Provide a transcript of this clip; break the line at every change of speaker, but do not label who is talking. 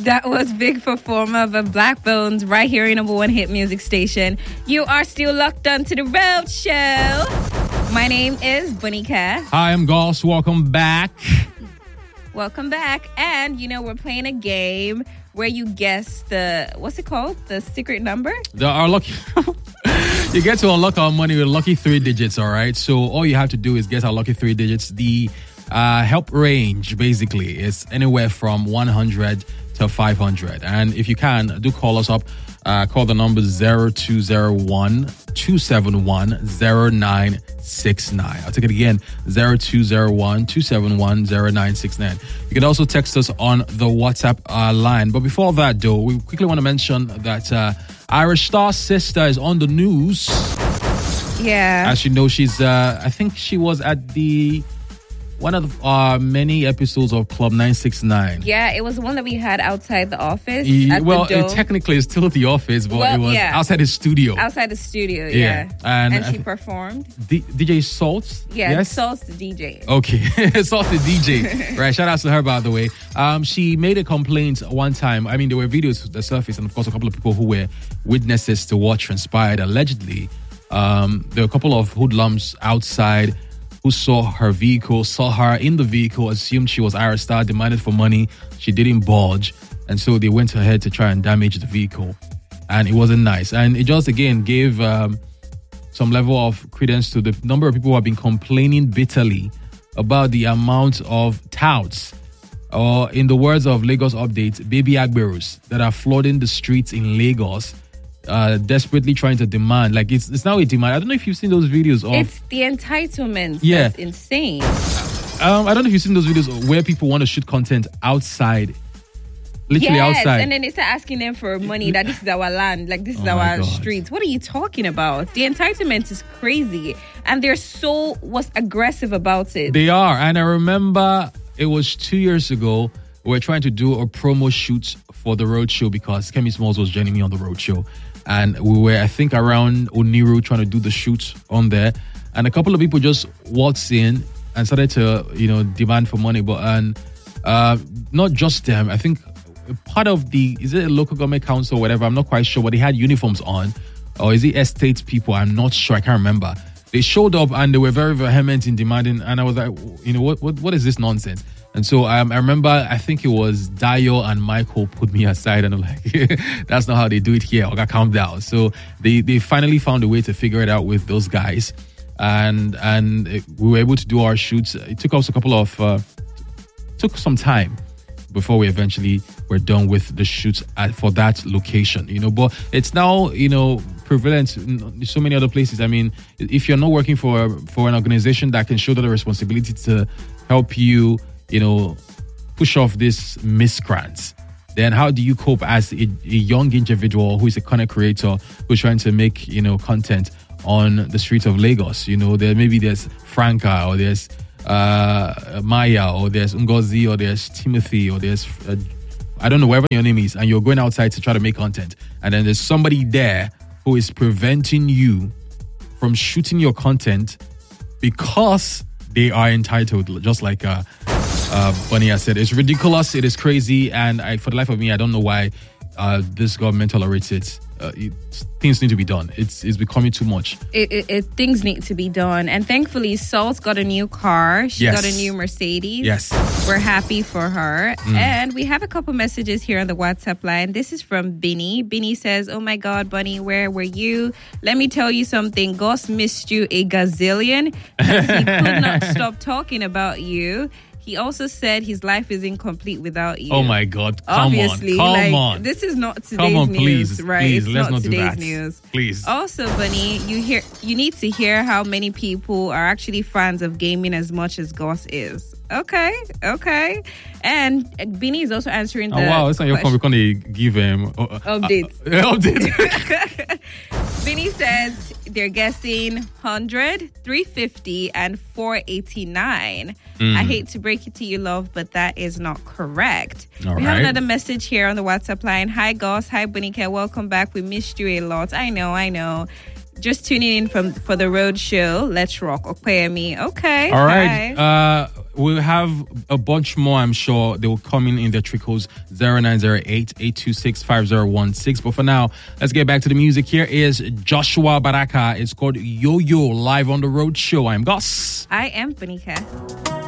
That was Big Performer by Black Bones right here in number one hit music station. You are still locked onto the Road Show. My name is Bunny Cat.
Hi, I'm Goss. Welcome back.
Welcome back. And, we're playing a game where you guess what's it called? The secret number?
Our lucky... You get to unlock our money with lucky 3 digits, all right? So all you have to do is guess our lucky 3 digits. The help range, basically, is anywhere from 100 to 500. And if you can, do call us up. Call the number 0201-271-0969. I'll take it again, 0201-271-0969. You can also text us on the WhatsApp line. But before that, though, we quickly want to mention that Irish Star Sister is on the news.
Yeah.
As you know, she's, I think she was at one of our many episodes of Club 969.
Yeah, it was the one that we had outside the office.
Technically it's still the office, but it was outside the studio.
Outside the studio, yeah. And she performed.
DJ Salt?
Yeah,
yes?
Salt's the DJ.
Okay, Salt the DJ. Right, shout out to her, by the way. She made a complaint one time. I mean, there were videos that surfaced, and of course, a couple of people who were witnesses to what transpired. Allegedly, there were a couple of hoodlums outside who saw her in the vehicle, assumed she was Irish Star, demanded for money. She didn't budge. And so they went ahead to try and damage the vehicle. And it wasn't nice. And it just, again, gave some level of credence to the number of people who have been complaining bitterly about the amount of touts, or in the words of Lagos Update, baby agberos that are flooding the streets in Lagos, desperately trying to demand. Like, it's now a demand. I don't know if you've seen those videos of...
It's the entitlement. Yeah. That's insane.
I don't know if you've seen those videos where people want to shoot content outside. Literally outside.
And then they start asking them for money, that this is our land, like this is our streets. What are you talking about? The entitlement is crazy. And they're so aggressive about it.
They are. And I remember it was 2 years ago, we were trying to do a promo shoot for the road show because Kemi Smalls was joining me on the road show. And we were, I think, around Oniru trying to do the shoot on there. And a couple of people just waltzed in and started to, demand for money. But not just them. I think part of is it a local government council or whatever? I'm not quite sure. But they had uniforms on. Or is it estate people? I'm not sure. I can't remember. They showed up and they were very vehement in demanding. And I was like, what is this nonsense? And so I remember, I think it was Dio and Michael put me aside and I'm like, that's not how they do it here. Okay, calm down. So they finally found a way to figure it out with those guys. And we were able to do our shoots. It took us took some time before we eventually were done with the shoots for that location, But it's now, prevalent in so many other places. I mean, if you're not working for an organization that can shoulder the responsibility to help you, push off this miscreants, then how do you cope as a young individual who is a content creator who's trying to make, content on the streets of Lagos? There's Franca, or there's Maya, or there's Ngozi, or there's Timothy, or there's I don't know, whatever your name is, and you're going outside to try to make content, and then there's somebody there who is preventing you from shooting your content because they are entitled, just like Bunny has said. It's ridiculous, it is crazy, and for the life of me, I don't know why this government tolerates it. Things need to be done. It's becoming too much.
Things need to be done. And thankfully, Salt's got a new car. She got a new Mercedes.
Yes.
We're happy for her. And we have a couple messages here on the WhatsApp line. This is from Binny. Binny says, oh my God, Bunny, where were you? Let me tell you something. Gus missed you a gazillion because he could not stop talking about you. He also said his life is incomplete without you.
Oh my God!
Obviously,
come on!
This is not today's news, right?
Please,
it's
let's not
today's
do that.
news.
Please.
Also, Bunny, you need to hear how many people are actually fans of gaming as much as Goss is. Okay. And Binny is also answering the
wow, it's not your phone. We're going to give him
updates.
Update.
Binny says they're guessing 100, 350, and 489. I hate to break it to you, love, but that is not correct. We have another message here on the WhatsApp line. Hi, Goss. Hi, Bunike. Welcome back. We missed you a lot. I know. Just tuning in for the road show. Let's rock. Okay.
All right. we'll have a bunch more, I'm sure. They will come in their trickles 0908-826-5016. But for now, let's get back to the music. Here is Joshua Baraka. It's called Yo Yo, live on the Road Show. I'm Gus.
I am Bonika.